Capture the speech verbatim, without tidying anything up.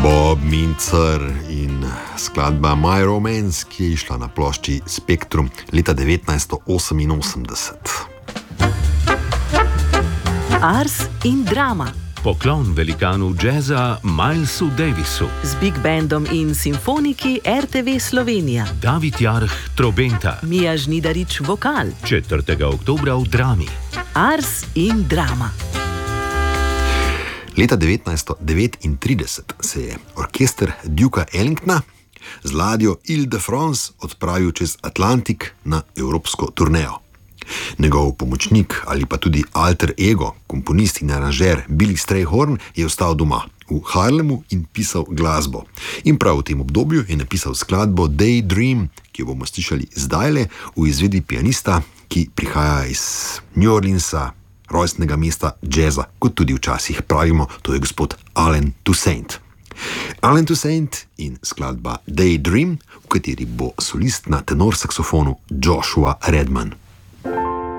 Bob Mincer in skladba My Romance, ki je išla na plošči Spektrum leta devetnajststo oseminosemdeset. Ars in drama. Poklon velikanu džeza Milesu Davisu. Z Big Bandom in simfoniki er te ve Slovenija. David Jarh trobenta. Mija Žnidarič vokal. četrtega oktobra v Drami. Ars in drama. Leta devetnajststo devetintrideset se je orkester Dukea Ellingtona z ladjo Ile-de-France odpravil čez Atlantik na evropsko turnejo. Njegov pomočnik ali pa tudi alter ego, komponist in aranžer Billy Strayhorn je ostal doma v Harlemu in pisal glasbo. In prav v tem obdobju je napisal skladbo Daydream, ki jo bomo slišali zdajle v izvedbi pianista, ki prihaja iz New Orleansa, rojstnega mesta džeza, kot tudi včasih pravimo, to je gospod Allen Toussaint. Allen Toussaint in skladba Daydream, v kateri bo solist na tenor saksofonu Joshua Redman.